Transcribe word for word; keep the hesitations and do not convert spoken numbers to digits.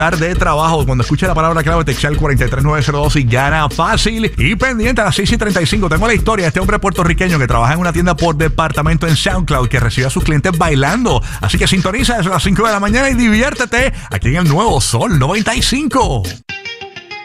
de trabajo. Cuando escuche la palabra clave, textea al cuatro tres nueve cero dos y gana fácil. Y pendiente a las seis y treinta y cinco. Tengo la historia de este hombre puertorriqueño que trabaja en una tienda por departamento en SoundCloud que recibe a sus clientes bailando. Así que sintoniza desde las cinco de la mañana y diviértete aquí en el nuevo Sol noventa y cinco.